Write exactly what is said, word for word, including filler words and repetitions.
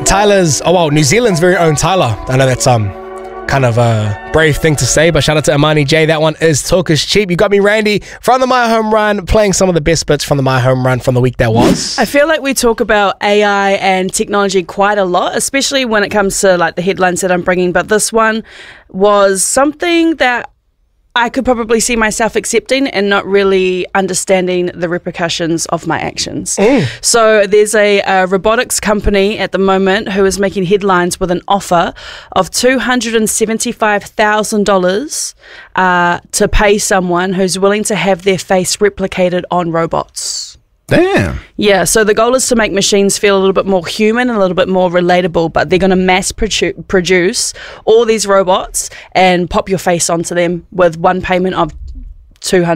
Tyler's, oh well, New Zealand's very own Tyler. I know that's um kind of a brave thing to say, but shout out to Amani J. That one is Talk is Cheap. You got me, Randy, from the My Home Run, playing some of the best bits from the My Home Run from the week that was. I feel like we talk about A I and technology quite a lot, especially when it comes to like the headlines that I'm bringing, but this one was something that I could probably see myself accepting and not really understanding the repercussions of my actions. Mm. So there's a, a robotics company at the moment who is making headlines with an offer of two hundred seventy-five thousand dollars uh, to pay someone who's willing to have their face replicated on robots. Damn. Yeah, so the goal is to make machines feel a little bit more human and a little bit more relatable, but they're going to mass produ- produce all these robots and pop your face onto them with one payment of two hundred